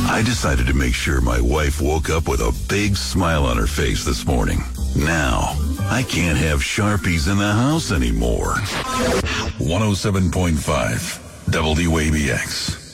I decided to make sure my wife woke up with a big smile on her face this morning. Now, I can't have Sharpies in the house anymore. 107.5 WABX.